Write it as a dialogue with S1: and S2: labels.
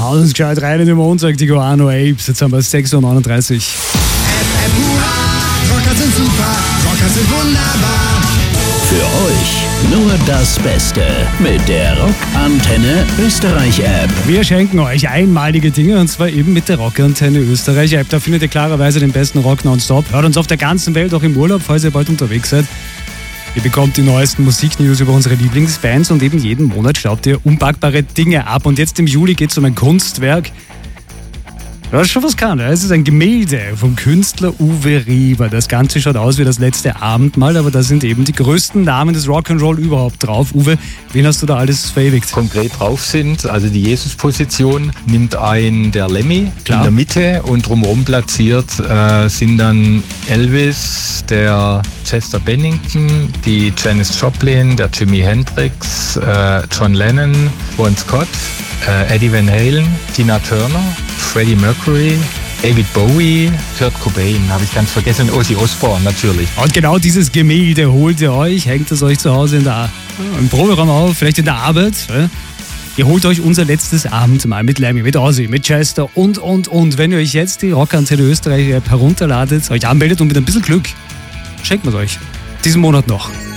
S1: Hauen gescheit rein in den Montag, die Guano Apes. Jetzt haben wir 6.39 Uhr.
S2: Rocker sind super, Rocker sind wunderbar.
S3: Für euch nur das Beste mit der Rockantenne Österreich App.
S1: Wir schenken euch einmalige Dinge und zwar eben mit der Rockantenne Österreich App. Da findet ihr klarerweise den besten Rock nonstop. Hört uns auf der ganzen Welt, auch im Urlaub, falls ihr bald unterwegs seid. Ihr bekommt die neuesten Musiknews über unsere Lieblingsbands und eben jeden Monat staubt ihr unpackbare Dinge ab. Und jetzt im Juli geht es um ein Kunstwerk. Das ist schon was kann. Es ist ein Gemälde vom Künstler Uwe Rieber. Das Ganze schaut aus wie das letzte Abendmahl, aber da sind eben die größten Namen des Rock'n'Roll überhaupt drauf. Uwe, wen hast du da alles verewigt?
S4: Konkret drauf sind, also die Jesus-Position nimmt ein der Lemmy
S1: Klar.
S4: in der Mitte und drumherum platziert sind dann Elvis, der Chester Bennington, die Janis Joplin, der Jimi Hendrix, John Lennon, Bon Scott, Eddie Van Halen, Tina Turner, Freddie Mercury, David Bowie, Kurt Cobain, habe ich ganz vergessen, und Ozzy Osbourne natürlich.
S1: Und genau dieses Gemälde holt ihr euch, hängt es euch zu Hause im Proberaum auf, vielleicht in der Arbeit. Ihr holt euch unser letztes Abendmahl mit Lemmy, mit Ozzy, mit Chester und. Wenn ihr euch jetzt die Rockantenne Österreich App herunterladet, euch anmeldet und mit ein bisschen Glück, schenkt man es euch. Diesen Monat noch.